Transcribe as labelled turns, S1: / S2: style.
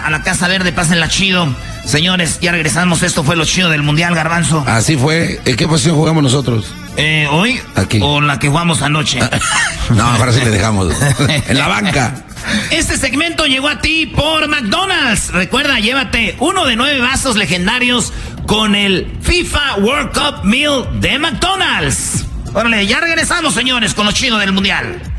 S1: a la Casa Verde, pásenla chido. Señores, ya regresamos, esto fue lo chido del Mundial, Garbanzo.
S2: Así fue. ¿En qué posición jugamos nosotros?
S1: ¿Hoy?
S2: Aquí.
S1: ¿O la que jugamos anoche?
S2: No, ahora sí le dejamos. En la banca.
S1: Este segmento llegó a ti por McDonald's. Recuerda, llévate uno de 9 vasos legendarios con el FIFA World Cup Meal de McDonald's. Órale, ya regresamos, señores, con lo chido del Mundial.